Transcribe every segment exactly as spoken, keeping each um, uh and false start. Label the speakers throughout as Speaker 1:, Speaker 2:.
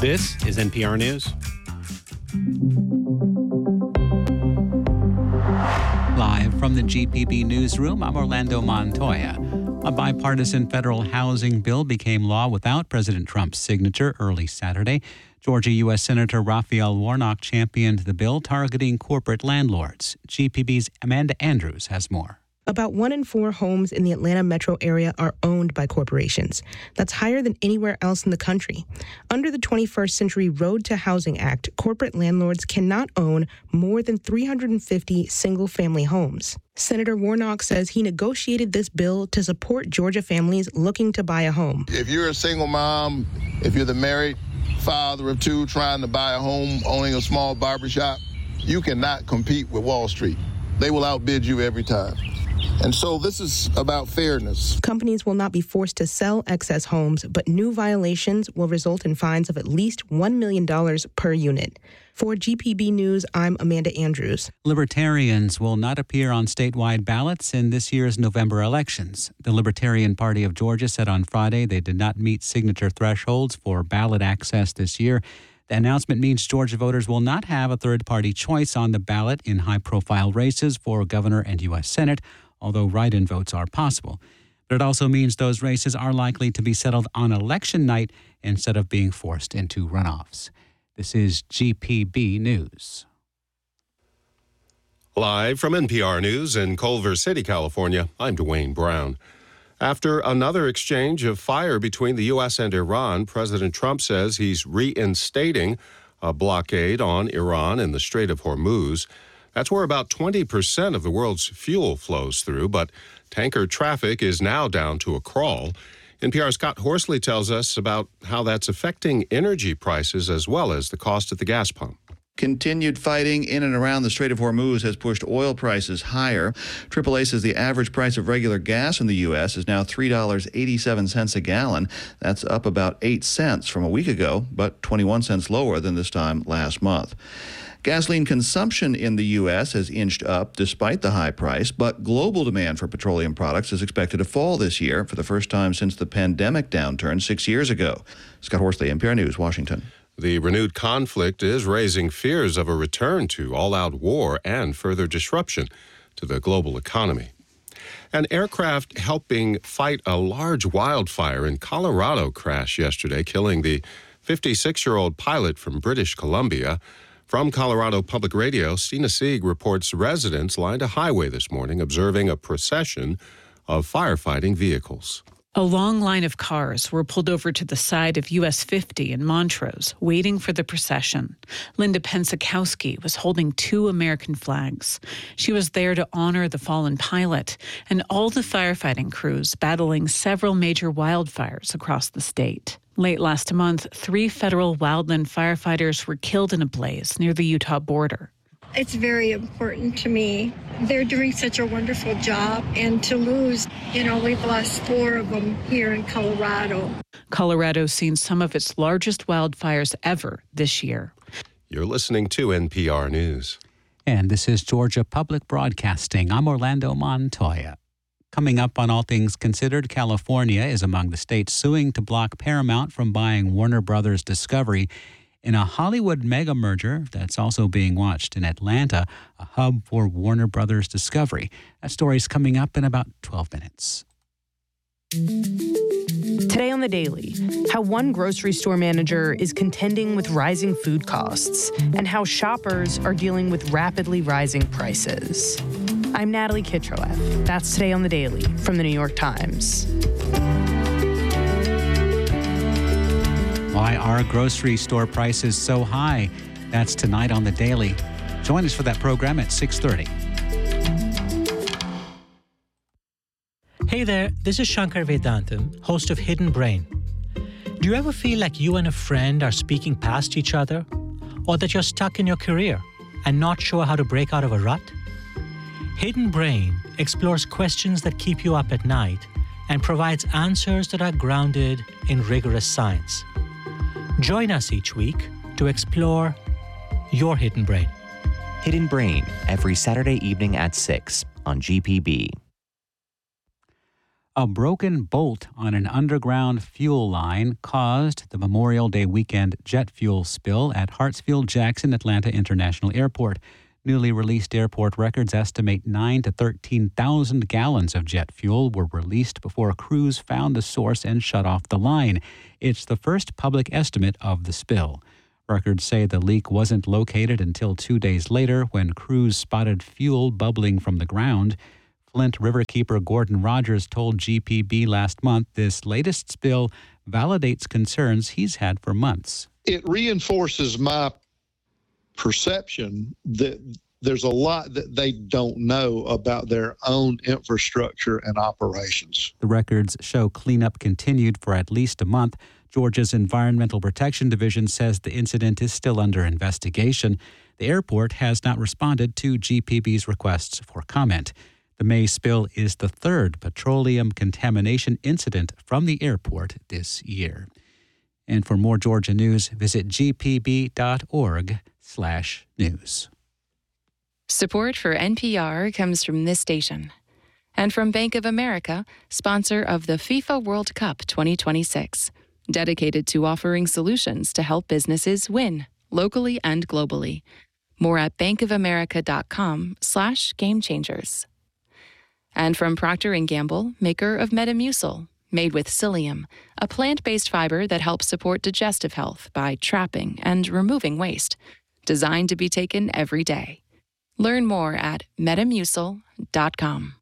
Speaker 1: This is N P R News.
Speaker 2: Live from the G P B newsroom, I'm Orlando Montoya. A bipartisan federal housing bill became law without President Trump's signature early Saturday. Georgia U S Senator Raphael Warnock championed the bill targeting corporate landlords. G P B's Amanda Andrews has more.
Speaker 3: About one in four homes in the Atlanta metro area are owned by corporations. That's higher than anywhere else in the country. Under the twenty-first Century Road to Housing Act, corporate landlords cannot own more than three hundred fifty single-family homes. Senator Warnock says he negotiated this bill to support Georgia families looking to buy a home.
Speaker 4: If you're a single mom, if you're the married father of two trying to buy a home, owning a small barbershop, you cannot compete with Wall Street. They will outbid you every time. And so this is about fairness.
Speaker 3: Companies will not be forced to sell excess homes, but new violations will result in fines of at least one million dollars per unit. For G P B News, I'm Amanda Andrews.
Speaker 2: Libertarians will not appear on statewide ballots in this year's November elections. The Libertarian Party of Georgia said on Friday they did not meet signature thresholds for ballot access this year. The announcement means Georgia voters will not have a third-party choice on the ballot in high-profile races for governor and U S Senate, although write-in votes are possible. But it also means those races are likely to be settled on election night instead of being forced into runoffs. This is G P B News.
Speaker 5: Live from N P R News in Culver City, California, I'm Dwayne Brown. After another exchange of fire between the U S and Iran, President Trump says he's reinstating a blockade on Iran in the Strait of Hormuz. That's where about twenty percent of the world's fuel flows through, but tanker traffic is now down to a crawl. N P R's Scott Horsley tells us about how that's affecting energy prices as well as the cost at the gas pump.
Speaker 6: Continued fighting in and around the Strait of Hormuz has pushed oil prices higher. triple A says the average price of regular gas in the U S is now three dollars and eighty-seven cents a gallon. That's up about eight cents from a week ago, but twenty-one cents lower than this time last month. Gasoline consumption in the U S has inched up despite the high price, but global demand for petroleum products is expected to fall this year for the first time since the pandemic downturn six years ago. Scott Horsley, N P R News, Washington.
Speaker 5: The renewed conflict is raising fears of a return to all-out war and further disruption to the global economy. An aircraft helping fight a large wildfire in Colorado crashed yesterday, killing the fifty-six-year-old pilot from British Columbia. From Colorado Public Radio, Stina Sieg reports residents lined a highway this morning observing a procession of firefighting vehicles.
Speaker 7: A long line of cars were pulled over to the side of U S fifty in Montrose, waiting for the procession. Linda Pensakowski was holding two American flags. She was there to honor the fallen pilot and all the firefighting crews battling several major wildfires across the state. Late last month, three federal wildland firefighters were killed in a blaze near the Utah border.
Speaker 8: It's very important to me. They're doing such a wonderful job, and to lose, you know, we've lost four of them here in Colorado.
Speaker 7: Colorado's seen some of its largest wildfires ever this year.
Speaker 5: You're listening to N P R News.
Speaker 2: And this is Georgia Public Broadcasting. I'm Orlando Montoya. Coming up on All Things Considered, California is among the states suing to block Paramount from buying Warner Brothers Discovery in a Hollywood mega merger that's also being watched in Atlanta, a hub for Warner Brothers Discovery. That story's coming up in about twelve minutes.
Speaker 3: Today on The Daily, how one grocery store manager is contending with rising food costs and how shoppers are dealing with rapidly rising prices. I'm Natalie Kitroeff. That's Today on The Daily from The New York Times.
Speaker 2: Why are grocery store prices so high? That's tonight on The Daily. Join us for that program at six thirty.
Speaker 9: Hey there, this is Shankar Vedantam, host of Hidden Brain. Do you ever feel like you and a friend are speaking past each other? Or that you're stuck in your career and not sure how to break out of a rut? Hidden Brain explores questions that keep you up at night and provides answers that are grounded in rigorous science. Join us each week to explore your hidden brain.
Speaker 10: Hidden Brain, every Saturday evening at six on G P B.
Speaker 2: A broken bolt on an underground fuel line caused the Memorial Day weekend jet fuel spill at Hartsfield-Jackson Atlanta International Airport. Newly released airport records estimate nine to thirteen thousand gallons of jet fuel were released before crews found the source and shut off the line. It's the first public estimate of the spill. Records say the leak wasn't located until two days later when crews spotted fuel bubbling from the ground. Flint Riverkeeper Gordon Rogers told G P B last month this latest spill validates concerns he's had for months.
Speaker 1: It reinforces my perception that there's a lot that they don't know about their own infrastructure and operations.
Speaker 2: The records show cleanup continued for at least a month. Georgia's Environmental Protection Division says the incident is still under investigation. The airport has not responded to G P B's requests for comment. The May spill is the third petroleum contamination incident from the airport this year. And for more Georgia news, visit g p b dot org slash news.
Speaker 10: Support for N P R comes from this station and from Bank of America, sponsor of the FIFA World Cup twenty twenty-six, dedicated to offering solutions to help businesses win locally and globally. More at bankofamerica.com slash game changers. And from Procter and Gamble, maker of Metamucil, made with psyllium, a plant-based fiber that helps support digestive health by trapping and removing waste, designed to be taken every day. Learn more at metamucil dot com.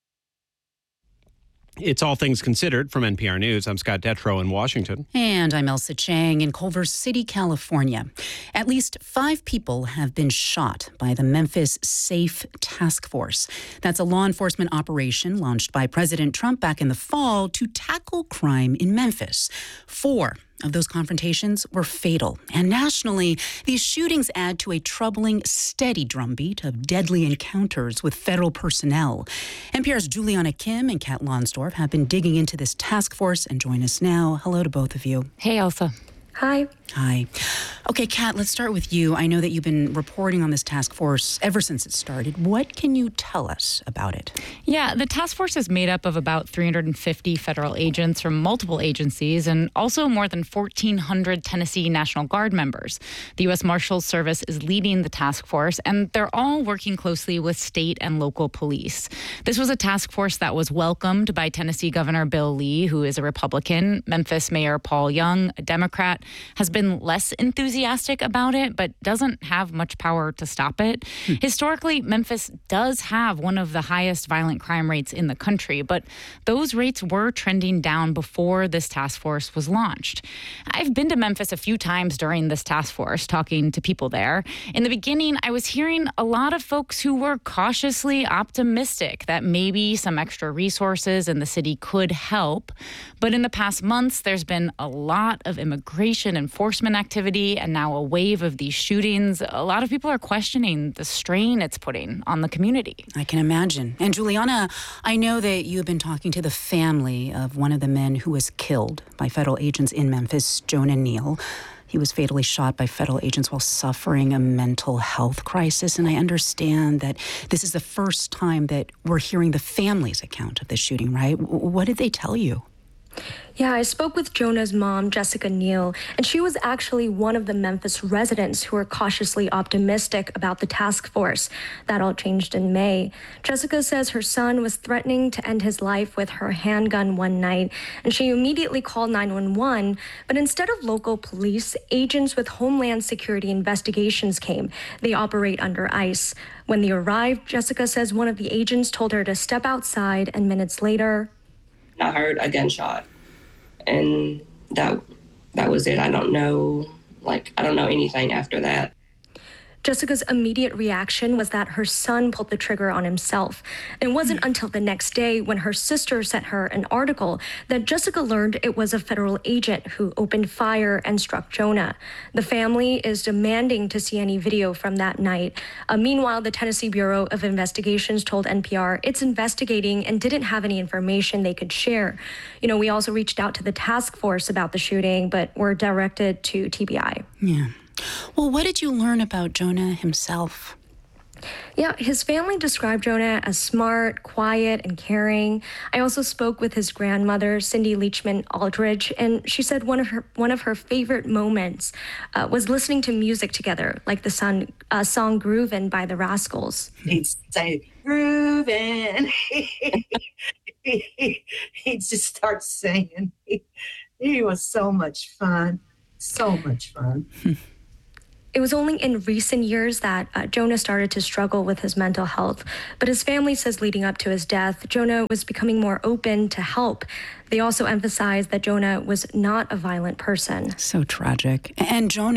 Speaker 11: It's All Things Considered from N P R News. I'm Scott Detrow in Washington.
Speaker 12: And I'm Elsa Chang in Culver City, California. At least five people have been shot by the Memphis SAFE Task Force. That's a law enforcement operation launched by President Trump back in the fall to tackle crime in Memphis. Four of those confrontations were fatal. And nationally, these shootings add to a troubling, steady drumbeat of deadly encounters with federal personnel. N P R's Juliana Kim and Kat Lonsdorf have been digging into this task force and join us now. Hello to both of you.
Speaker 10: Hey, Elsa.
Speaker 13: Hi.
Speaker 12: Hi. Okay, Kat, let's start with you. I know that you've been reporting on this task force ever since it started. What can you tell us about it?
Speaker 13: Yeah, the task force is made up of about three hundred fifty federal agents from multiple agencies and also more than fourteen hundred Tennessee National Guard members. The U S Marshals Service is leading the task force, and they're all working closely with state and local police. This was a task force that was welcomed by Tennessee Governor Bill Lee, who is a Republican. Memphis Mayor Paul Young, a Democrat, has been less enthusiastic about it, but doesn't have much power to stop it. Hmm. Historically, Memphis does have one of the highest violent crime rates in the country, but those rates were trending down before this task force was launched. I've been to Memphis a few times during this task force, talking to people there. In the beginning, I was hearing a lot of folks who were cautiously optimistic that maybe some extra resources in the city could help. But in the past months, there's been a lot of immigration enforcement activity and now a wave of these shootings. A lot of people are questioning the strain it's putting on the community.
Speaker 12: I can imagine. And Juliana, I know that you've been talking to the family of one of the men who was killed by federal agents in Memphis, Jonah Neal. He was fatally shot by federal agents while suffering a mental health crisis. And I understand that this is the first time that we're hearing the family's account of this shooting, right? What did they tell you?
Speaker 14: Yeah, I spoke with Jonah's mom, Jessica Neal, and she was actually one of the Memphis residents who were cautiously optimistic about the task force. That all changed in May. Jessica says her son was threatening to end his life with her handgun one night, and she immediately called nine one one, but instead of local police, agents with Homeland Security investigations came. They operate under ICE. When they arrived, Jessica says one of the agents told her to step outside, and minutes later,
Speaker 15: I heard a gunshot, and that that was it. I don't know, like, I don't know anything after that.
Speaker 14: Jessica's immediate reaction was that her son pulled the trigger on himself. It wasn't until the next day when her sister sent her an article that Jessica learned it was a federal agent who opened fire and struck Jonah. The family is demanding to see any video from that night. Uh, meanwhile, the Tennessee Bureau of Investigations told N P R it's investigating and didn't have any information they could share. You know, we also reached out to the task force about the shooting, but were directed to T B I.
Speaker 12: Yeah. Well, what did you learn about Jonah himself?
Speaker 14: Yeah, his family described Jonah as smart, quiet, and caring. I also spoke with his grandmother, Cindy Leachman Aldridge, and she said one of her one of her favorite moments uh, was listening to music together, like the song, uh, song "Groovin'" by the Rascals.
Speaker 16: He'd say, "Groovin'." He'd just start singing. He, he was so much fun, so much fun.
Speaker 14: It was only in recent years that uh, Jonah started to struggle with his mental health. But his family says leading up to his death, Jonah was becoming more open to help. They also emphasized that Jonah was not a violent person.
Speaker 12: So tragic. And Jonah